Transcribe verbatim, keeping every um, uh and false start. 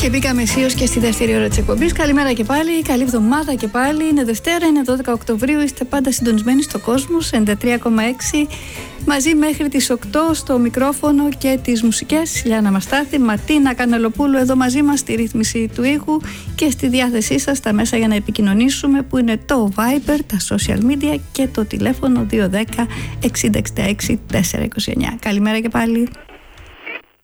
Και μπήκαμε αισίως και στη δεύτερη ώρα της εκπομπής. Καλημέρα και πάλι, καλή εβδομάδα και πάλι. Είναι Δευτέρα, είναι δώδεκα Οκτωβρίου. Είστε πάντα συντονισμένοι στο Κόσμος ενενήντα τρία κόμμα έξι. Μαζί μέχρι τις οκτώ στο μικρόφωνο και τις μουσικές. Λιάννα Μαστάθη, Ματίνα Κανελοπούλου εδώ μαζί μας στη ρύθμιση του ήχου και στη διάθεσή σας τα μέσα για να επικοινωνήσουμε, που είναι το Viber, τα social media και το τηλέφωνο δύο ένα μηδέν εξήντα εξήντα έξι τετρακόσια είκοσι εννιά. Καλημέρα και πάλι.